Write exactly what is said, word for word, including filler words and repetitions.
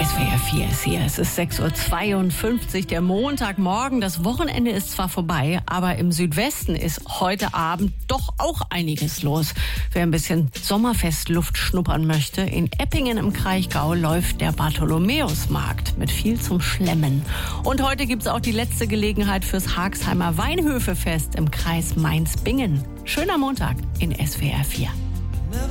S W R vier ist hier. Es ist sechs Uhr zweiundfünfzig, der Montagmorgen. Das Wochenende ist zwar vorbei, aber im Südwesten ist heute Abend doch auch einiges los. Wer ein bisschen Sommerfestluft schnuppern möchte, in Eppingen im Kraichgau läuft der Bartholomäusmarkt mit viel zum Schlemmen. Und heute gibt es auch die letzte Gelegenheit fürs Hagsheimer Weinhöfefest im Kreis Mainz-Bingen. Schöner Montag in S W R vier.